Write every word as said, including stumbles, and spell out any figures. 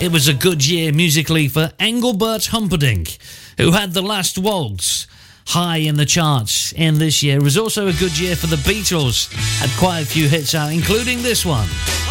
It was a good year musically for Engelbert Humperdinck, who had The Last Waltz high in the charts in this year. It was also a good year for the Beatles, had quite a few hits out, including this one.